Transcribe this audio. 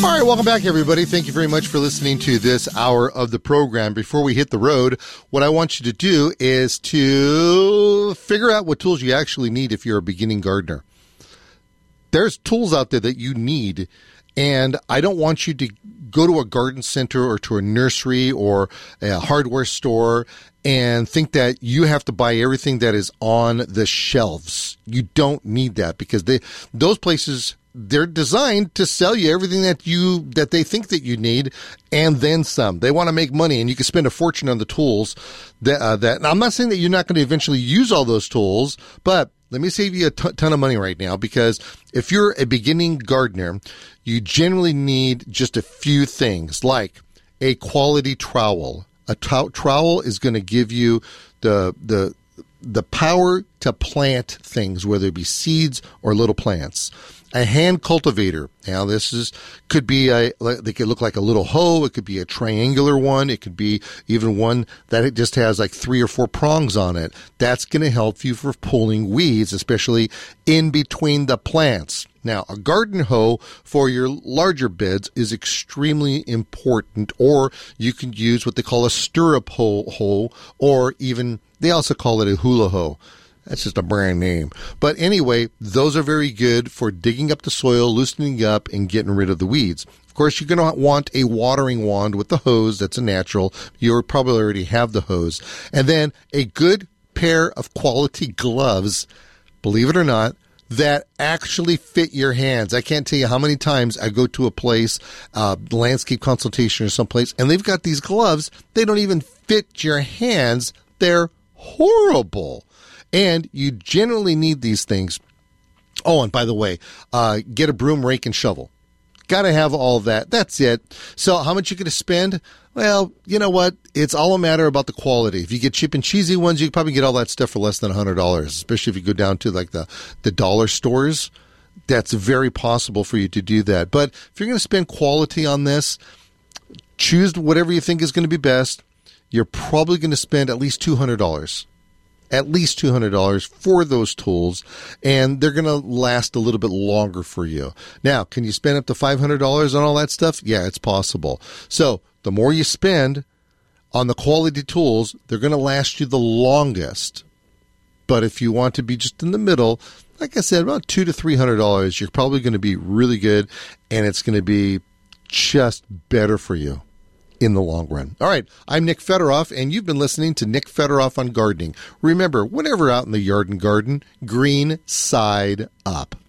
All right, welcome back, everybody. Thank you very much for listening to this hour of the program. Before we hit the road, what I want you to do is to figure out what tools you actually need if you're a beginning gardener. There's tools out there that you need, and I don't want you to go to a garden center or to a nursery or a hardware store and think that you have to buy everything that is on the shelves. You don't need that, because those places, they're designed to sell you everything that they think that you need, and then some. They want to make money, and you can spend a fortune on the tools that now, I'm not saying that you're not going to eventually use all those tools, but let me save you a ton of money right now, because if you're a beginning gardener, you generally need just a few things, like a quality trowel. A trowel is going to give you the power to plant things, whether it be seeds or little plants. A hand cultivator. Now, could be they could look like a little hoe. It could be a triangular one. It could be even one that it just has like 3 or 4 prongs on it. That's going to help you for pulling weeds, especially in between the plants. Now, a garden hoe for your larger beds is extremely important, or you can use what they call a stirrup hoe, or even, they also call it a hula hoe. That's just a brand name. But anyway, those are very good for digging up the soil, loosening up, and getting rid of the weeds. Of course, you're going to want a watering wand with the hose. That's a natural. You probably already have the hose. And then a good pair of quality gloves, believe it or not, that actually fit your hands. I can't tell you how many times I go to a place, landscape consultation or someplace, and they've got these gloves. They don't even fit your hands. They're horrible. And you generally need these things. Oh, and by the way, get a broom, rake, and shovel. Got to have all of that. That's it. So how much you going to spend? Well, you know what? It's all a matter about the quality. If you get cheap and cheesy ones, you can probably get all that stuff for less than $100, especially if you go down to like the dollar stores. That's very possible for you to do that. But if you're going to spend quality on this, choose whatever you think is going to be best. You're probably going to spend at least $200. At least $200 for those tools, and they're going to last a little bit longer for you. Now, can you spend up to $500 on all that stuff? Yeah, it's possible. So the more you spend on the quality tools, they're going to last you the longest. But if you want to be just in the middle, like I said, about $200 to $300, you're probably going to be really good, and it's going to be just better for you in the long run. All right, I'm Nick Federoff, and you've been listening to Nick Federoff on Gardening. Remember, whenever out in the yard and garden, green side up.